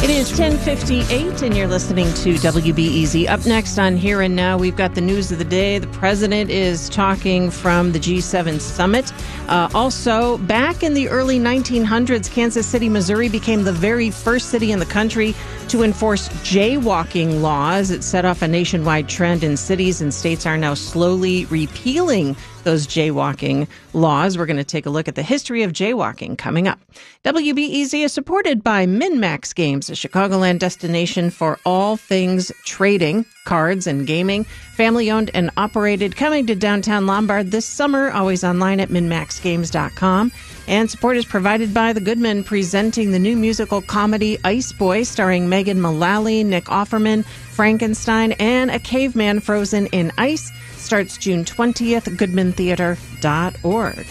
It is 10:58, and you're listening to WBEZ. Up next on Here and Now, we've got the news of the day. The president is talking from the G7 summit. Also, back in the early 1900s, Kansas City, Missouri became the very first city in the country to enforce jaywalking laws. It set off a nationwide trend, and cities and states are now slowly repealing those jaywalking laws. We're going to take a look at the history of jaywalking coming up. WBEZ is supported by MinMax Games, a Chicagoland destination for all things trading, cards, and gaming. Family-owned and operated, coming to downtown Lombard this summer, always online at minmaxgames.com. And support is provided by the Goodman, presenting the new musical comedy Ice Boy, starring Megan Mullally, Nick Offerman, Frankenstein, and a caveman frozen in ice. Starts June 20th, goodmantheater.org.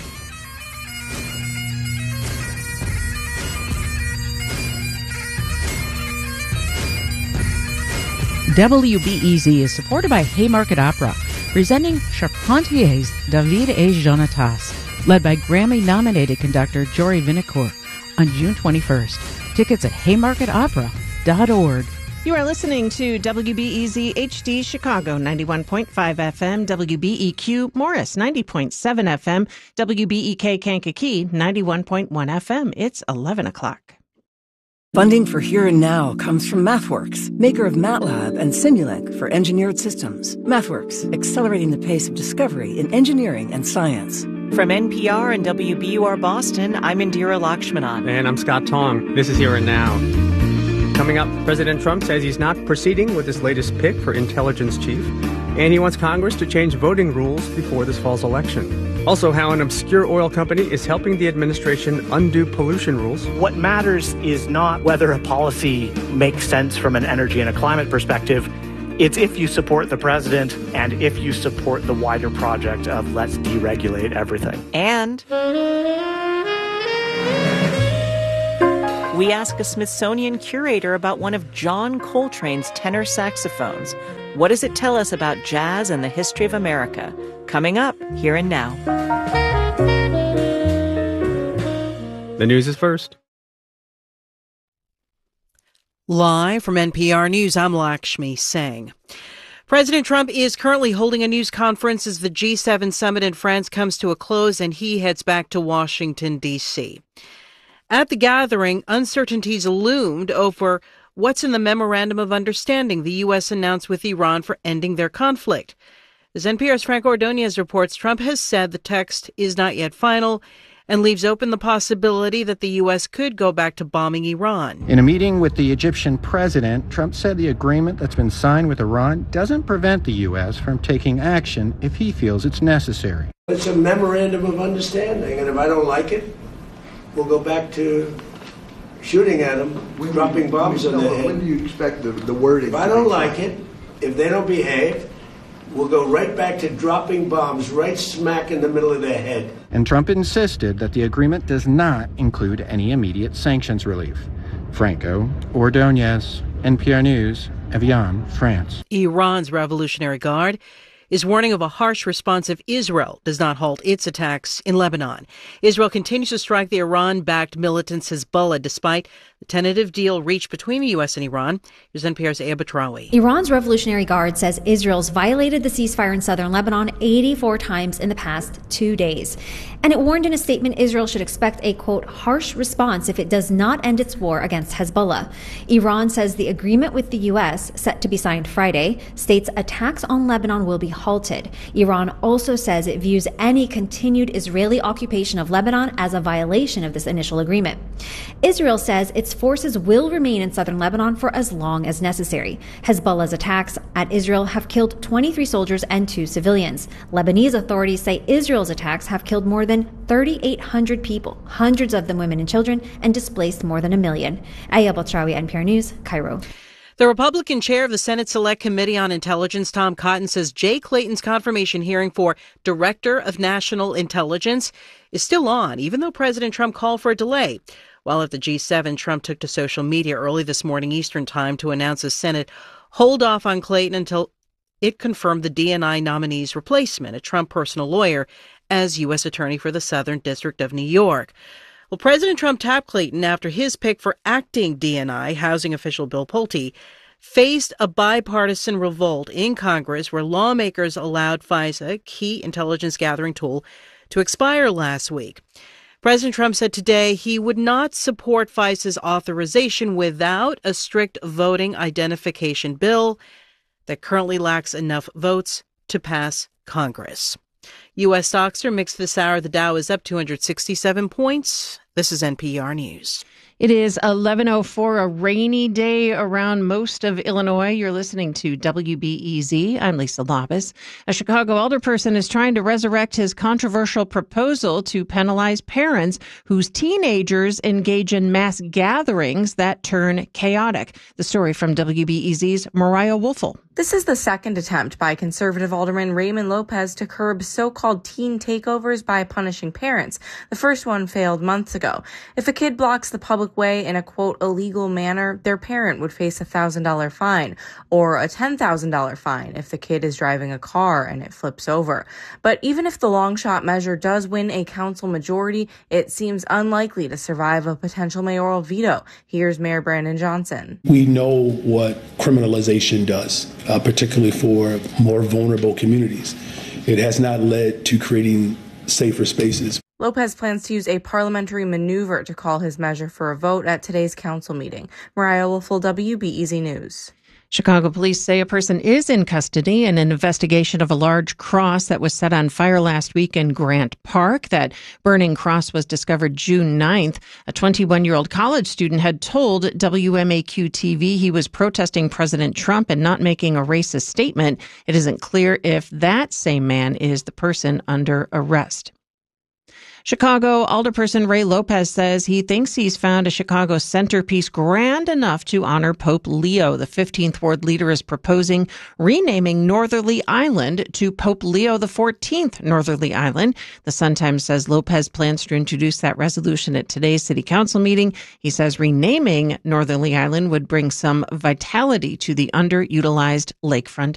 WBEZ is supported by Haymarket Opera, presenting Charpentier's David et Jonatas, led by Grammy-nominated conductor Jory Vinacourt, on June 21st. Tickets at haymarketopera.org. You are listening to WBEZ HD Chicago, 91.5 FM, WBEQ Morris, 90.7 FM, WBEK Kankakee, 91.1 FM. It's 11 o'clock. Funding for Here and Now comes from MathWorks, maker of MATLAB and Simulink for engineered systems. MathWorks, accelerating the pace of discovery in engineering and science. From NPR and WBUR Boston, I'm Indira Lakshmanan. And I'm Scott Tong. This is Here and Now. Coming up, President Trump says he's not proceeding with his latest pick for intelligence chief, and he wants Congress to change voting rules before this fall's election. Also, how an obscure oil company is helping the administration undo pollution rules. What matters is not whether a policy makes sense from an energy and a climate perspective. It's if you support the president and if you support the wider project of let's deregulate everything. And we ask a Smithsonian curator about one of John Coltrane's tenor saxophones. What does it tell us about jazz and the history of America? Coming up, Here and Now. The news is first. Live from NPR News, I'm Lakshmi Singh. President Trump is currently holding a news conference as the G7 summit in France comes to a close and he heads back to Washington, D.C. At the gathering, uncertainties loomed over what's in the Memorandum of Understanding the U.S. announced with Iran for ending their conflict. As NPR's Frank Ordonez reports, Trump has said the text is not yet final and leaves open the possibility that the U.S. could go back to bombing Iran. In a meeting with the Egyptian president, Trump said the agreement that's been signed with Iran doesn't prevent the U.S. from taking action if he feels it's necessary. It's a memorandum of understanding, and if I don't like it, we'll go back to shooting at them, dropping bombs on their head. When do you expect the wording? If I don't like it, if they don't behave, we'll go right back to dropping bombs right smack in the middle of their head. And Trump insisted that the agreement does not include any immediate sanctions relief. Franco Ordonez, NPR News, Evian, France. Iran's Revolutionary Guard is warning of a harsh response if Israel does not halt its attacks in Lebanon. Israel continues to strike the Iran-backed militant Hezbollah despite the tentative deal reached between the U.S. and Iran. Here's NPR's Aya Batrawi. Iran's Revolutionary Guard says Israel's violated the ceasefire in southern Lebanon 84 times in the past 2 days. And it warned in a statement Israel should expect a, quote, harsh response if it does not end its war against Hezbollah. Iran says the agreement with the U.S., set to be signed Friday, states attacks on Lebanon will be halted. Iran also says it views any continued Israeli occupation of Lebanon as a violation of this initial agreement. Israel says its forces will remain in southern Lebanon for as long as necessary. Hezbollah's attacks at Israel have killed 23 soldiers and 2 civilians. Lebanese authorities say Israel's attacks have killed more than 3,800 people, hundreds of them women and children, and displaced more than 1 million. Aya Batrawi, NPR News, Cairo. The Republican chair of the Senate Select Committee on Intelligence, Tom Cotton, says Jay Clayton's confirmation hearing for Director of National Intelligence is still on, even though President Trump called for a delay. While at the G7, Trump took to social media early this morning Eastern Time to announce the Senate hold off on Clayton until it confirmed the DNI nominee's replacement, a Trump personal lawyer, as U.S. Attorney for the Southern District of New York. Well, President Trump tapped Clayton after his pick for acting DNI, housing official Bill Pulte, faced a bipartisan revolt in Congress where lawmakers allowed FISA, a key intelligence gathering tool, to expire last week. President Trump said today he would not support FISA's authorization without a strict voting identification bill that currently lacks enough votes to pass Congress. U.S. stocks are mixed this hour. The Dow is up 267 points. This is NPR News. It is 11:04, a rainy day around most of Illinois. You're listening to WBEZ. I'm Lisa Labus. A Chicago alderperson is trying to resurrect his controversial proposal to penalize parents whose teenagers engage in mass gatherings that turn chaotic. The story from WBEZ's Mariah Woelfel. This is the second attempt by conservative Alderman Raymond Lopez to curb so-called teen takeovers by punishing parents. The first one failed months ago. If a kid blocks the public way in a, quote, illegal manner, their parent would face a $1,000 fine or a $10,000 fine if the kid is driving a car and it flips over. But even if the long shot measure does win a council majority, it seems unlikely to survive a potential mayoral veto. Here's Mayor Brandon Johnson. We know what criminalization does, particularly for more vulnerable communities. It has not led to creating safer spaces. Lopez plans to use a parliamentary maneuver to call his measure for a vote at today's council meeting. Mariah Woelfel, WBEZ News. Chicago police say a person is in custody in an investigation of a large cross that was set on fire last week in Grant Park. That burning cross was discovered June 9th. A 21-year-old college student had told WMAQ-TV he was protesting President Trump and not making a racist statement. It isn't clear if that same man is the person under arrest. Chicago alderperson Ray Lopez says he thinks he's found a Chicago centerpiece grand enough to honor Pope Leo. The 15th Ward leader is proposing renaming Northerly Island to Pope Leo XIV Northerly Island. The Sun-Times says Lopez plans to introduce that resolution at today's city council meeting. He says renaming Northerly Island would bring some vitality to the underutilized lakefront